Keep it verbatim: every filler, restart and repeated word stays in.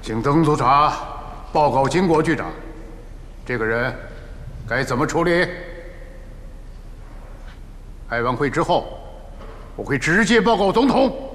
请曾督察报告经国局长，这个人该怎么处理？开完会之后，我会直接报告总统。